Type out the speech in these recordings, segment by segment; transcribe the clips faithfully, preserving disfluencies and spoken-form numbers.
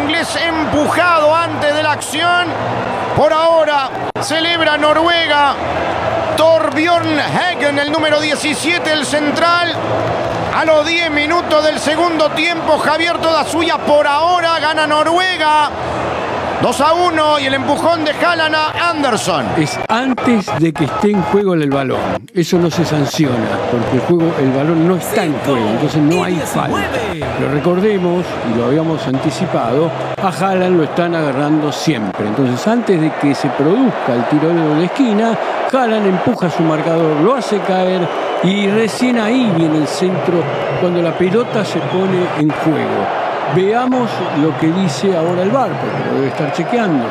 inglés empujado antes de la acción. Por ahora celebra Noruega. Torbjørn Hagen, el número diecisiete, el central. A los diez minutos del segundo tiempo, Javier, toda suya. Por ahora gana Noruega dos a uno y el empujón de Haaland a Anderson. Es antes de que esté en juego el balón. Eso no se sanciona, porque el, juego, el balón no está en juego, entonces no hay falta. Pero recordemos, y lo habíamos anticipado, a Haaland lo están agarrando siempre. Entonces antes de que se produzca el tiro de esquina, Haaland empuja a su marcador, lo hace caer y recién ahí viene el centro cuando la pelota se pone en juego. Veamos lo que dice ahora el V A R, porque lo debe estar chequeando.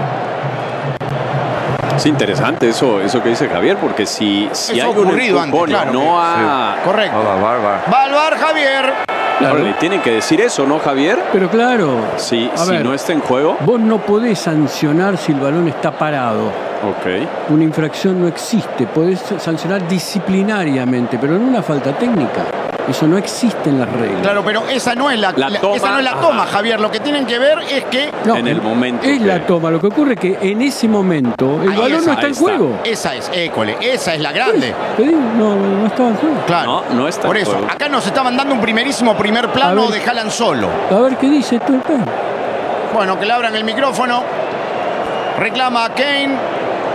Es interesante eso, eso que dice Javier, porque si, si hay un empujón, claro, no ha... Sí. Correcto. Va, va, va. Va al V A R, Javier. Claro. Ahora, le tienen que decir eso, ¿no, Javier? Pero claro. Si, a si ver, no está en juego. Vos no podés sancionar si el balón está parado. Ok. Una infracción no existe. Podés sancionar disciplinariamente, pero no una falta técnica. Eso no existe en las reglas. Claro, pero esa no es la, la, la toma, esa no es la toma, ajá. Javier. Lo que tienen que ver es que... No, en el momento. Es que... la toma. Lo que ocurre es que en ese momento el ahí balón esa, no está en está. juego. Esa es, école, esa es la grande. Pues, no, no estaba en juego. Claro. No, no está Por en eso, juego. acá nos estaban dando un primerísimo primer plano de Haaland solo. A ver qué dice tú. Bueno, que le abran el micrófono. Reclama a Kane.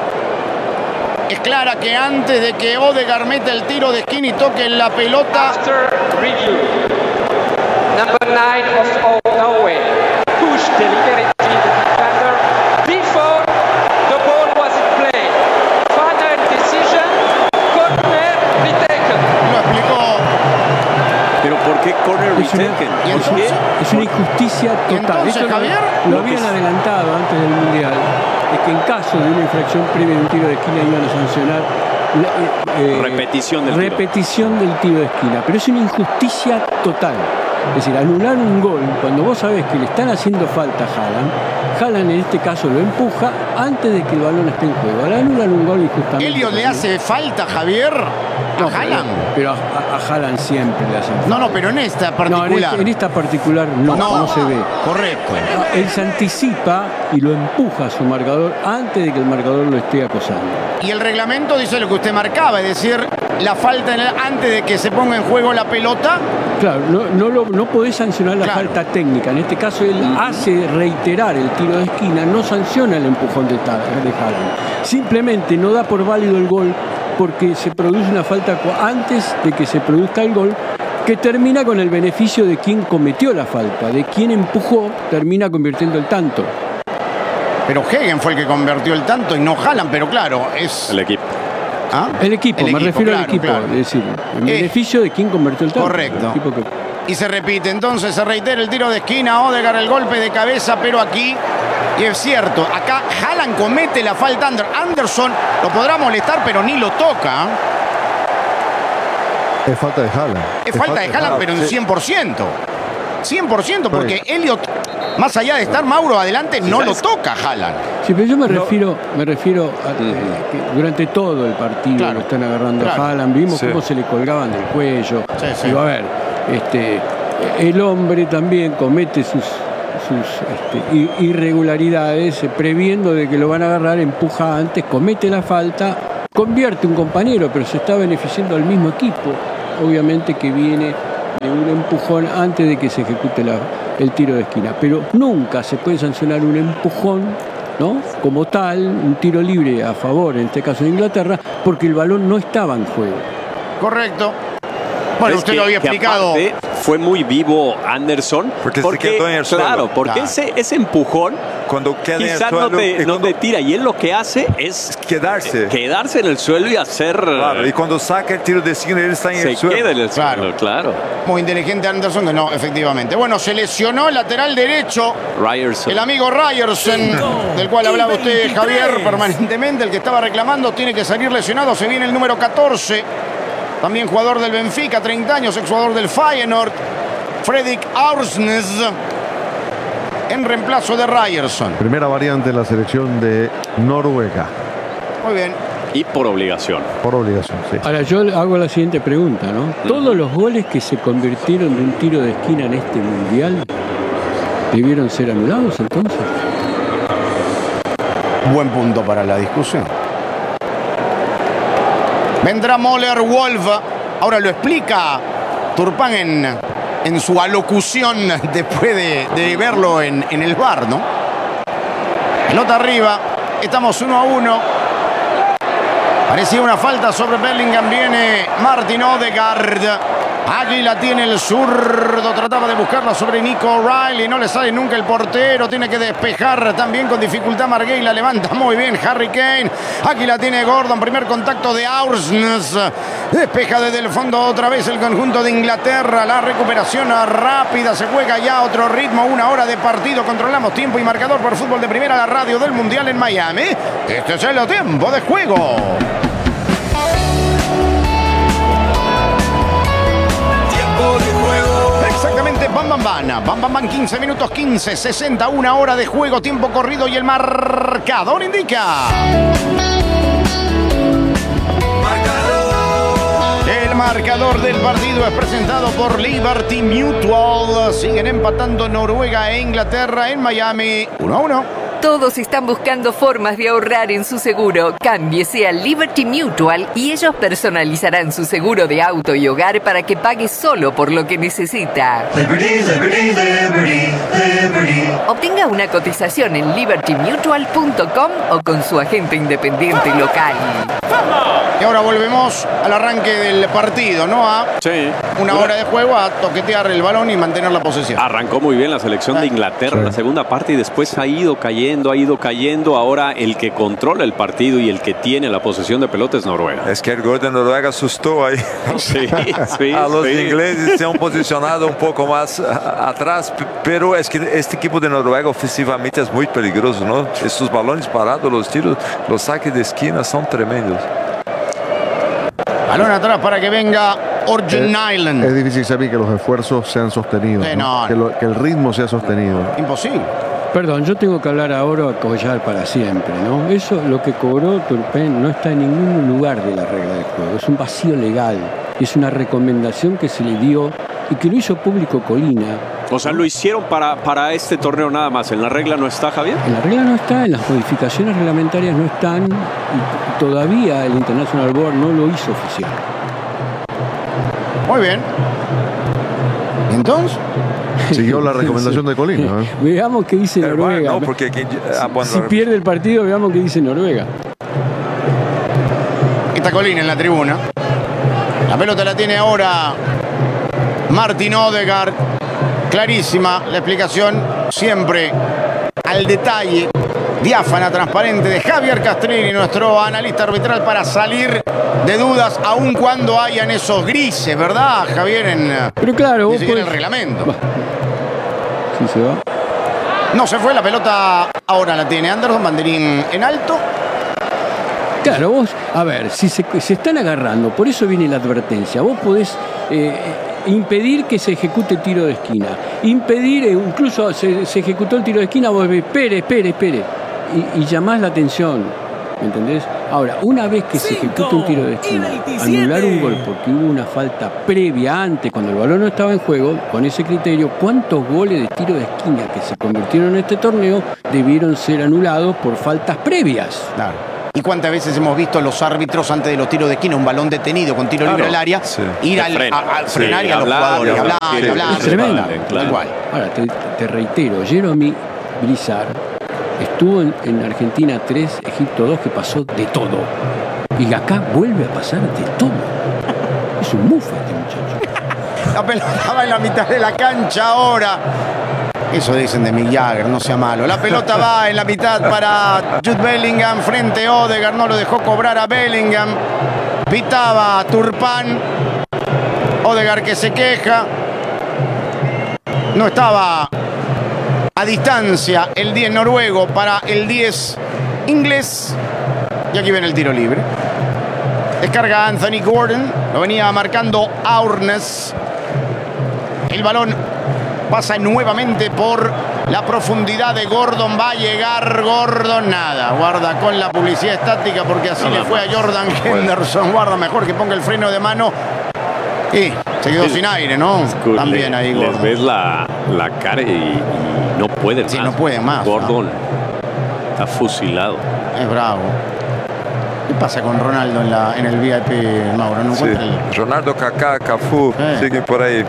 Es clara que antes de que Odegaard meta el tiro de esquina y toque la pelota. After review, number nine of Norway pushed deliberately the defender before the ball was in play. Final decision, corner retaken. Lo explicó. Pero ¿por qué corner Es una, retaken? ¿Y ¿Por qué? entonces? es una injusticia ¿Y total. entonces, Esto lo- Javier? Lo, Lo que habían es- adelantado antes del Mundial. Es que en caso de una infracción previa de un tiro de esquina iban a sancionar la, eh, Repetición del tiro. repetición del tiro de esquina. Pero es una injusticia total. Es decir, anular un gol cuando vos sabés que le están haciendo falta a Haaland. Haaland en este caso lo empuja antes de que el balón esté en juego. Le anulan un gol injustamente. Elliot le hace falta, Javier, a No, Haaland. Pero, pero a, a Haaland siempre le hacen falta. No, no, pero en esta No, en, particular. este- en esta particular no, no, No. se ve. Correcto. Él se anticipa y lo empuja a su marcador antes de que el marcador lo esté acosando. Y el reglamento dice lo que usted marcaba, es decir, la falta en el- antes de que se ponga en juego la pelota. Claro, no, no, lo, no podés sancionar la Claro. falta técnica. En este caso él hace reiterar el tiro de esquina, no sanciona el empujón de, Ta- de Haaland. Simplemente no da por válido el gol porque se produce una falta cu- antes de que se produzca el gol, que termina con el beneficio de quien cometió la falta, de quien empujó, termina convirtiendo el tanto. Pero Hagen fue el que convirtió el tanto y no Haaland, pero claro, es... El equipo. ¿Ah? El equipo, El me equipo, refiero claro, al equipo, claro. es decir, en Eh, beneficio de quien convirtió el tanto. correcto. El equipo que- Y se repite, entonces se reitera el tiro de esquina, Odegaard el golpe de cabeza, pero aquí, y es cierto, acá Haaland comete la falta. Ander- Anderson lo podrá molestar, pero ni lo toca. Es falta de Haaland. Es falta de Haaland, pero en sí. cien por ciento. cien por ciento, porque Sí. Elliot, más allá de estar Mauro adelante, no lo toca Haaland. Sí, pero yo me refiero, me refiero a eh, que durante todo el partido Claro, lo están agarrando claro. a Haaland, vimos Sí. cómo se le colgaban del cuello. Sí, sí. Digo, a ver, este, el hombre también comete sus, sus este, i- irregularidades, eh, previendo de que lo van a agarrar, empuja antes, comete la falta, convierte un compañero, pero se está beneficiando al mismo equipo, obviamente que viene de un empujón antes de que se ejecute la, el tiro de esquina. Pero nunca se puede sancionar un empujón, ¿no? Como tal, un tiro libre a favor, en este caso de Inglaterra, porque el balón no estaba en juego. Correcto. Bueno, Es usted que- lo había que explicado. aparte fue muy vivo Anderson. Porque se quedó en el suelo. Claro, porque Claro. ese, ese empujón Cuando queda en el quizás no suelo, te, y no cuando- te tira. Y él lo que hace es quedarse. quedarse en el suelo y hacer... Claro, y cuando saca el tiro de esquina, él está en se el suelo. queda en el suelo, Claro. claro. Muy inteligente Anderson, que no, efectivamente. Bueno, se lesionó el lateral derecho, Ryerson. el amigo Ryerson, del cual hablaba usted, Javier, permanentemente. El que estaba reclamando tiene que salir lesionado. Se viene el número catorce. También jugador del Benfica, treinta años, exjugador del Feyenoord, Fredrik Aursnes, en reemplazo de Ryerson. Primera variante en la selección de Noruega. Muy bien. Y por obligación. Por obligación, sí. Ahora yo hago la siguiente pregunta, ¿no? ¿Todos los goles que se convirtieron de un tiro de esquina en este mundial ¿Debieron ser anulados entonces? Buen punto para la discusión. Vendrá Möller Wolf. Ahora lo explica Turpán en, en su alocución después de, de verlo en, en el V A R, ¿no? Pelota arriba. Estamos uno a uno. Parecía una falta sobre Bellingham. Viene Martin Odegaard. Allí la tiene el zurdo. Trataba de buscarla sobre Nico O'Reilly. No le sale nunca el portero. Tiene que despejar también con dificultad. Marguerite la levanta muy bien. Harry Kane. Aquí la tiene Gordon. Primer contacto de Aursnes. Despeja desde el fondo otra vez el conjunto de Inglaterra. La recuperación rápida. Se juega ya otro ritmo. Una hora de partido. Controlamos tiempo y marcador por Fútbol de Primera. La radio del Mundial en Miami. Este es el tiempo de juego. Exactamente, bam, bam, bam, bam, bam, bam, quince minutos, quince, sesenta, una hora de juego, tiempo corrido y el marcador indica. El marcador del partido es presentado por Liberty Mutual. Siguen empatando Noruega e Inglaterra en Miami, uno a uno. Todos están buscando formas de ahorrar en su seguro. Cámbiese a Liberty Mutual y ellos personalizarán su seguro de auto y hogar para que pague solo por lo que necesita. Liberty, Liberty, Liberty, Liberty. Obtenga una cotización en liberty mutual punto com o con su agente independiente local. Y ahora volvemos al arranque del partido, ¿no? A sí. una hora de juego, a toquetear el balón y mantener la posesión. Arrancó muy bien la selección de Inglaterra en sí. la segunda parte y después ha ido cayendo, ha ido cayendo. Ahora el que controla el partido y el que tiene la posesión de pelota es Noruega. Es que el gol de Noruega asustó ahí. Sí, sí, a los sí. ingleses se han posicionado un poco más atrás, pero es que este equipo de Noruega ofensivamente es muy peligroso, ¿no? Estos balones parados, los tiros, los saques de esquina son tremendos. Balón atrás para que venga Orjan Nyland. Es difícil saber que los esfuerzos sean sostenidos, Eh, ¿no? no, Que, lo- que el ritmo sea sostenido. Imposible. Perdón, yo tengo que hablar ahora a Collar para siempre, ¿no? Eso, lo que cobró Turpin, no está en ningún lugar de la regla del juego. Es un vacío legal. Es una recomendación que se le dio y que lo hizo público Colina. O sea, lo hicieron para, para este torneo nada más. ¿En la regla no está, Javier? En la regla no está, en las modificaciones reglamentarias no están y todavía el International Board no lo hizo oficial. Muy bien. ¿Y entonces? Siguió la recomendación de Colina, ¿eh? Veamos qué dice Pero Noruega. bueno, no, porque aquí- ah, bueno, Si pierde el partido, veamos qué dice Noruega. Está Colina en la tribuna. La pelota la tiene ahora Martin Odegaard. Clarísima la explicación, siempre al detalle, diáfana, transparente, de Javier Castrini, nuestro analista arbitral, para salir de dudas, aun cuando hayan esos grises, ¿verdad, Javier? En, Pero claro, ni vos siquiera podés- el reglamento. Va. Sí se va. No se fue, la pelota ahora la tiene Anderson, banderín en alto. Claro, vos, a ver, si se, se están agarrando, por eso viene la advertencia. Vos podés eh, impedir que se ejecute el tiro de esquina. Impedir, eh, incluso se, se ejecutó el tiro de esquina, vos ves, espere, espere, espere. Y, y llamás la atención, ¿me entendés? Ahora, una vez que se ejecuta un tiro de esquina, anular un gol porque hubo una falta previa antes, cuando el balón no estaba en juego, con ese criterio, ¿cuántos goles de tiro de esquina que se convirtieron en este torneo debieron ser anulados por faltas previas? Claro. ¿Y cuántas veces hemos visto los árbitros antes de los tiros de esquina, un balón detenido con tiro Claro, libre al área, sí. ir al, Frena. a, a frenar Sí, y a los hablar, jugadores, y hablar, hablar, y sí, hablar? Es tremendo. claro. Igual. Ahora, te, te reitero, Jeremy Blizzard estuvo en, en Argentina tres, Egipto dos, que pasó de todo. Y acá vuelve a pasar de todo. Es un mufa este muchacho. La pelota va en la mitad de la cancha ahora. Eso dicen de Mick Jagger, no sea malo. La pelota va en la mitad para Jude Bellingham frente a Odegaard. No lo dejó cobrar a Bellingham. Pitaba Turpán. Odegaard que se queja. No estaba a distancia el diez noruego para el diez inglés. Y aquí viene el tiro libre. Descarga Anthony Gordon. Lo venía marcando Aurnes. El balón pasa nuevamente por la profundidad de Gordon. Va a llegar Gordon. Nada. Guarda con la publicidad estática porque así No, le no, fue a Jordan Henderson. Guarda mejor que ponga el freno de mano. Y se quedó sin aire, ¿no? Le- También ahí Les Gordon. ves la, la cara y, y No pueden Sí, más. no pueden más, Gordon está fusilado. Es bravo. ¿Qué pasa con Ronaldo en, la, en el V I P, Mauro? ¿No Sí. encuentra el- Ronaldo, Kaká, Cafú, Eh. siguen por ahí.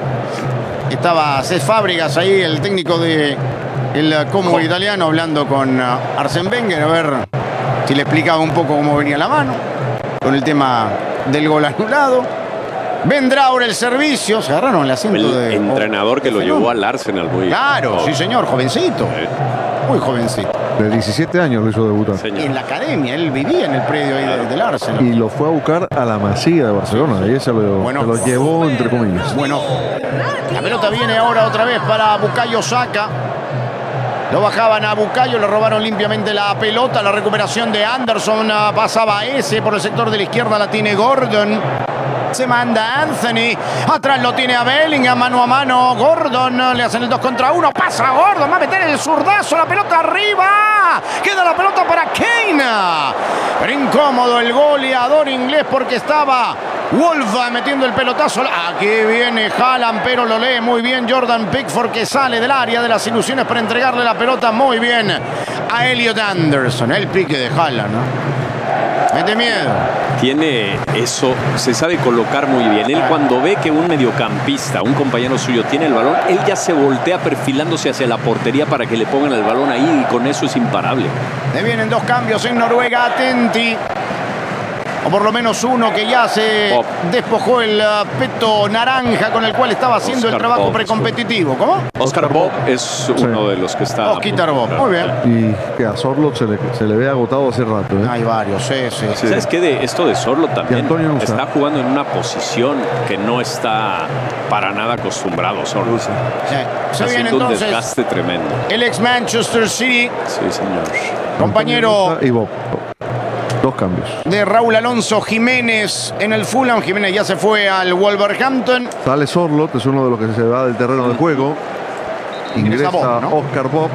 Estaba Cés Fábregas ahí, el técnico de el Como italiano, hablando con uh, Arsène Wenger, a ver si le explicaba un poco cómo venía la mano con el tema del gol anulado. Vendrá ahora el servicio. Se agarraron el asiento El de... entrenador que lo oh, llevó al Arsenal. Muy, Claro, oh, sí señor, jovencito. eh, Muy jovencito. De diecisiete años lo hizo debutar. señor. En la academia, él vivía en el predio ahí de- del Arsenal. Y lo fue a buscar a la Masía de Barcelona. Y ese lo, Bueno. se lo llevó, entre comillas. Bueno, la pelota viene ahora otra vez para Bukayo Saka. Lo bajaban a Bukayo, le robaron limpiamente la pelota. La recuperación de Anderson, ah, pasaba ese por el sector de la izquierda, la tiene Gordon. Se manda Anthony. Atrás lo tiene a Bellingham, mano a mano. Gordon, le hacen el dos contra uno. Pasa Gordon, va a meter el zurdazo, la pelota arriba. Queda la pelota para Kane. Pero incómodo el goleador inglés porque estaba Wolf metiendo el pelotazo. Aquí viene Haaland, pero lo lee muy bien Jordan Pickford, que sale del área de las ilusiones para entregarle la pelota muy bien a Elliot Anderson. El pique de Haaland, ¿no? Mete miedo. Tiene eso, se sabe colocar muy bien. Él cuando ve que un mediocampista, un compañero suyo tiene el balón, él ya se voltea perfilándose hacia la portería para que le pongan el balón ahí, y con eso es imparable. Le vienen dos cambios en Noruega. Atenti. O por lo menos uno que ya se Bob. despojó el uh, peto naranja con el cual estaba haciendo el Oscar trabajo Bob. precompetitivo. ¿Cómo? Oscar Bob es uno de los que está. Oscar Bob. Muy bien. Y que a Sorloth se le, se le ve agotado hace rato. ¿eh? Hay varios, sí, sí. sí. ¿Sabes qué? De esto de Sorlo Y también Antonio Nusa. está jugando en una posición que no está para nada acostumbrado Sorlo. Sí. Está Se viene haciendo un entonces desgaste tremendo. el ex Manchester City, Sí, señor. compañero Y Bob. Dos cambios. de Raúl Alonso Jiménez en el Fulham. Jiménez ya se fue al Wolverhampton. Sale Sorloth, es uno de los que se va del terreno de juego. Ingresa Ingresa Bob, ¿no? Oscar Bob.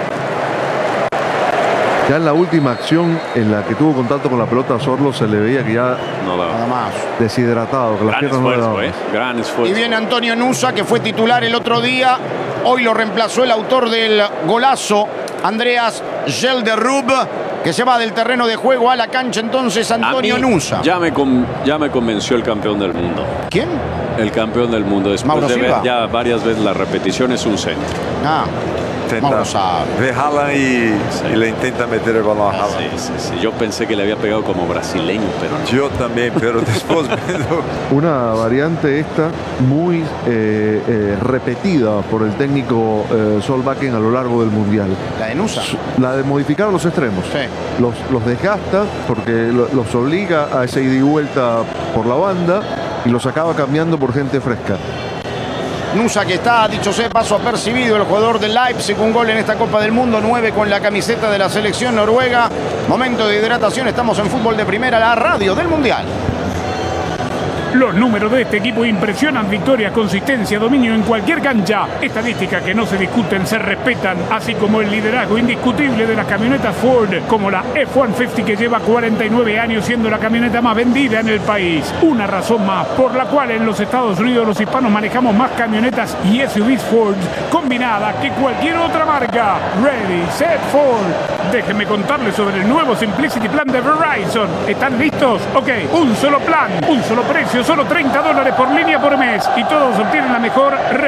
Ya en la última acción en la que tuvo contacto con la pelota, Sorloth se le veía que ya No da. Nada más. deshidratado, que las Gran piernas no le esfuerzo, daban. ¿eh? Gran esfuerzo. Y viene Antonio Nusa, que fue titular el otro día. Hoy lo reemplazó el autor del golazo, Andreas Gelderrub, que se va del terreno de juego a la cancha. Entonces A Antonio mí Nusa. Ya me, con- ya me convenció el campeón del mundo. ¿Quién? El campeón del mundo. Después Mauro de ver Silva. ya varias veces la repetición, es un centro. Ah, Tenta, Mauro sabe. ve Haaland y, y le intenta meter el balón a Sí, Haaland. sí, sí. Yo pensé que le había pegado como brasileño, pero no. Yo también, pero después viendo- Una variante esta muy eh, eh, repetida por el técnico eh, Solbakken a lo largo del Mundial. La de Nusa. La de modificar los extremos. Sí. Los, los desgasta porque lo- los obliga a esa ida y vuelta por la banda y los acaba cambiando por gente fresca. Nusa, que está, dicho sea de paso, apercibido, el jugador del Leipzig, un gol en esta Copa del Mundo, nueve con la camiseta de la selección noruega. Momento de hidratación, estamos en Fútbol de Primera, la radio del Mundial. Los números de este equipo impresionan: victoria, consistencia, dominio en cualquier cancha. Estadísticas que no se discuten, se respetan, así como el liderazgo indiscutible de las camionetas Ford, como la F ciento cincuenta, que lleva cuarenta y nueve años siendo la camioneta más vendida en el país. Una razón más por la cual en los Estados Unidos los hispanos manejamos más camionetas y S U Vs Ford combinadas que cualquier otra marca. Ready, set, Ford. Déjenme contarles sobre el nuevo Simplicity Plan de Verizon. ¿Están listos? Ok, un solo plan, un solo precio, solo treinta dólares por línea por mes, y todos obtienen la mejor red